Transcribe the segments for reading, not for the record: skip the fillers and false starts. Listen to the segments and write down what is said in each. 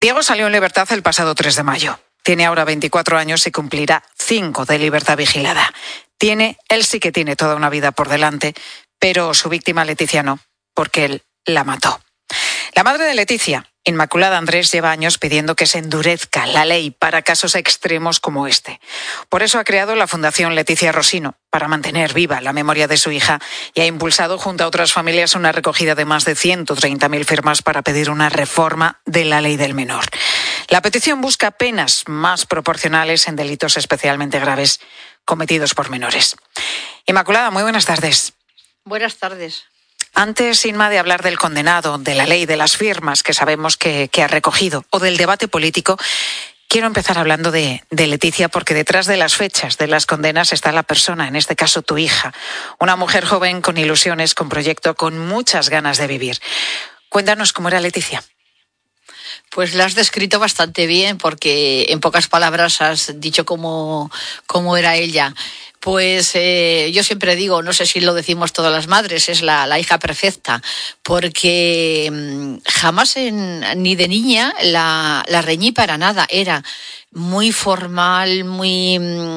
Diego salió en libertad el pasado 3 de mayo. Tiene ahora 24 años y cumplirá 5 de libertad vigilada. Él sí que tiene toda una vida por delante, pero su víctima Leticia no, porque él la mató. La madre de Leticia, Inmaculada Andrés, lleva años pidiendo que se endurezca la ley para casos extremos como este. Por eso ha creado la Fundación Leticia Rosino, para mantener viva la memoria de su hija, y ha impulsado junto a otras familias una recogida de más de 130.000 firmas para pedir una reforma de la ley del menor. La petición busca penas más proporcionales en delitos especialmente graves cometidos por menores. Inmaculada, muy buenas tardes. Buenas tardes. Antes, Inma, de hablar del condenado, de la ley, de las firmas que sabemos que ha recogido, o del debate político, quiero empezar hablando de Leticia, porque detrás de las fechas de las condenas está la persona, en este caso tu hija, una mujer joven con ilusiones, con proyecto, con muchas ganas de vivir. Cuéntanos cómo era Leticia. Pues la has descrito bastante bien, porque en pocas palabras has dicho cómo era ella. Pues yo siempre digo, no sé si lo decimos todas las madres, es la hija perfecta, porque jamás ni de niña la reñí para nada. Era muy formal, muy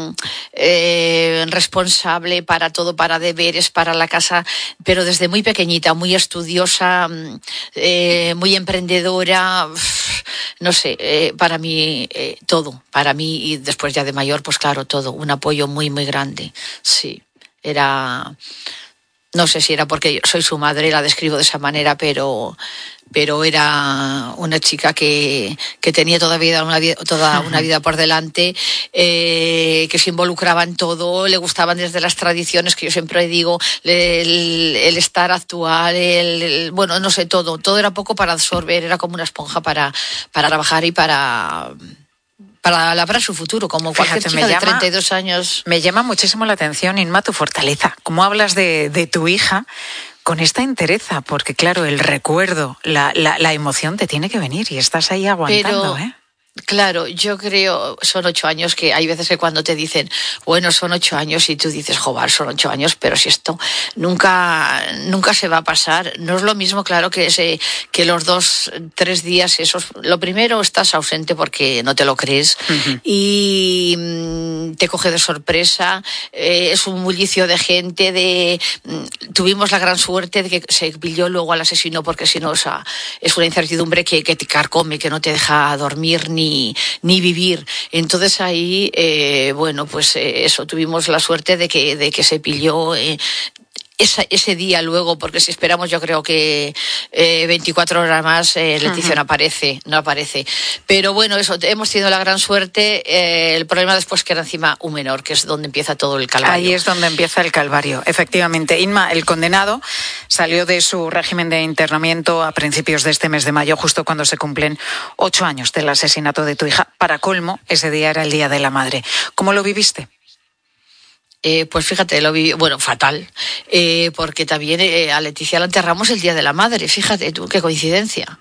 responsable para todo, para deberes, para la casa, pero desde muy pequeñita, muy estudiosa, muy emprendedora. No sé, para mí todo, para mí, y después ya de mayor, pues claro, todo, un apoyo muy, muy grande. Sí, era, no sé si era porque yo soy su madre, la describo de esa manera, pero era una chica que tenía toda una vida por delante, que se involucraba en todo, le gustaban desde las tradiciones, que yo siempre digo, el estar actual, bueno, no sé, todo era poco para absorber, era como una esponja para trabajar y para labrar su futuro, como cualquier chica de 32 años. Me llama muchísimo la atención, Inma, tu fortaleza. Cómo hablas de tu hija con esta entereza, porque claro, el recuerdo, la emoción te tiene que venir y estás ahí aguantando, ¿eh? Claro, yo creo, son 8 años, que hay veces que cuando te dicen, bueno, son 8 años, y tú dices, joder, son 8 años, pero si esto nunca se va a pasar. No es lo mismo, claro, que los 2-3 días esos. Lo primero, estás ausente porque no te lo crees, y te coge de sorpresa, es un bullicio de gente, tuvimos la gran suerte de que se pilló luego al asesino, porque si no, o sea, es una incertidumbre que te carcome, que no te deja dormir ni vivir. Entonces ahí, bueno, pues eso, tuvimos la suerte de que se pilló ese día luego, porque si esperamos, yo creo que 24 horas más, Leticia no aparece. Pero bueno, eso, hemos tenido la gran suerte. El problema después que era encima un menor, que es donde empieza todo el calvario. Ahí es donde empieza el calvario, efectivamente. Inma, el condenado salió de su régimen de internamiento a principios de este mes de mayo, justo cuando se cumplen 8 años del asesinato de tu hija. Para colmo, ese día era el Día de la Madre. ¿Cómo lo viviste? Pues fíjate, lo viví, bueno, fatal, porque también a Leticia la enterramos el Día de la Madre, fíjate tú, qué coincidencia.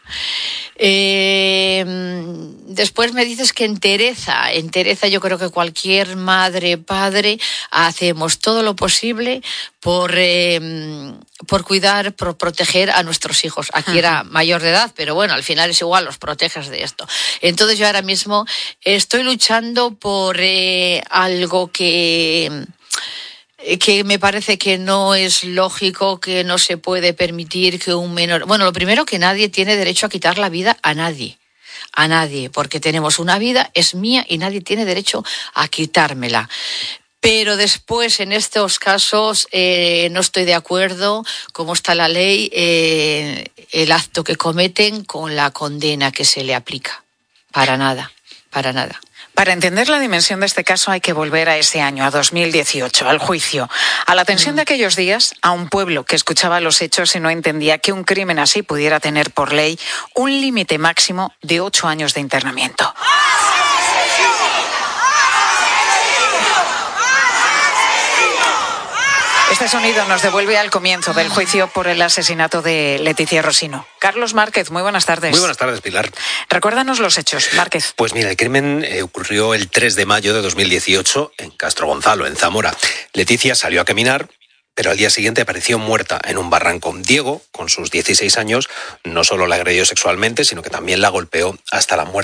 Después me dices que entereza, yo creo que cualquier madre, padre, hacemos todo lo posible por cuidar, por proteger a nuestros hijos. Aquí era mayor de edad, pero bueno, al final es igual, los proteges de esto. Entonces yo ahora mismo estoy luchando por algo que me parece que no es lógico, que no se puede permitir que un menor... Bueno, lo primero, que nadie tiene derecho a quitar la vida a nadie, porque tenemos una vida, es mía, y nadie tiene derecho a quitármela. Pero después, en estos casos, no estoy de acuerdo, como está la ley, el acto que cometen con la condena que se le aplica. Para nada. Para entender la dimensión de este caso hay que volver a ese año, a 2018, al juicio, a la tensión de aquellos días, a un pueblo que escuchaba los hechos y no entendía que un crimen así pudiera tener por ley un límite máximo de 8 años de internamiento. Este sonido nos devuelve al comienzo del juicio por el asesinato de Leticia Rosino. Carlos Márquez, muy buenas tardes. Muy buenas tardes, Pilar. Recuérdanos los hechos, Márquez. Pues mira, el crimen ocurrió el 3 de mayo de 2018 en Castro Gonzalo, en Zamora. Leticia salió a caminar, pero al día siguiente apareció muerta en un barranco. Diego, con sus 16 años, no solo la agredió sexualmente, sino que también la golpeó hasta la muerte.